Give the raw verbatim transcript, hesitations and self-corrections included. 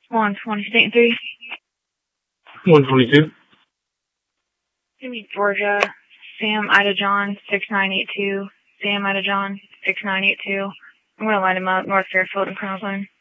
one twenty, state and three. one twenty-two. Give me Georgia, Sam Ida John, six nine eight two. Sam Ida John, six nine eight two. I'm going to line him up, North Fairfield and Crown Line.